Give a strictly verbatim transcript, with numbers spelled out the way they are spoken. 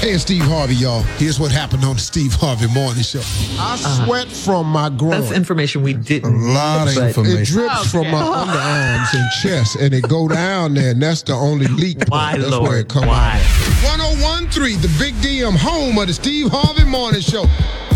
Hey, Steve Harvey, y'all. Here's what happened on the Steve Harvey Morning Show. I uh, sweat from my groin. That's information we didn't. A lot of information. It drips okay. from my underarms and chest, and it go down there, and that's the only leak point. Why, that's Lord? where it come Why? out. one oh one point three, the Big D M, home of the Steve Harvey Morning Show.